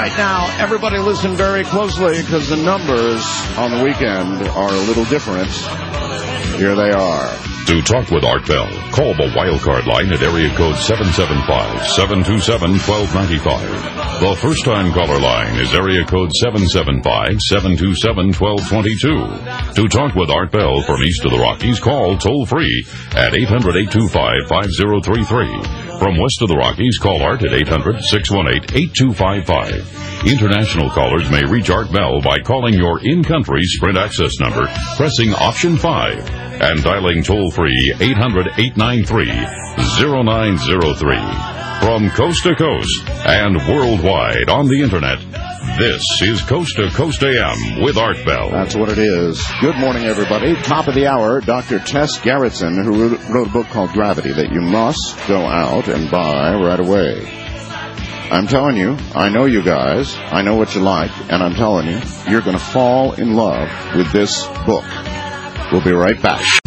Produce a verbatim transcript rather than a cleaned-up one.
right, now, everybody listen very closely because the numbers on the weekend are a little different. Here they are. To talk with Art Bell, call the wildcard line at area code seven seven five, seven two seven, one two nine five. The first-time caller line is area code seven seven five, seven two seven, one two two two. To talk with Art Bell from east of the Rockies, call toll-free at eight hundred, eight two five, five zero three three. From west of the Rockies, call Art at eight hundred, six one eight, eight two five five. International callers may reach Art Bell by calling your in-country Sprint access number, pressing option five, and dialing toll-free eight hundred, eight nine three, zero nine zero three. From coast to coast and worldwide on the Internet, this is Coast to Coast A M with Art Bell. That's what it is. Good morning, everybody. Top of the hour, Doctor Tess Gerritsen, who wrote a book called Gravity that you must go out and buy right away. I'm telling you, I know you guys, I know what you like, and I'm telling you, you're going to fall in love with this book. We'll be right back.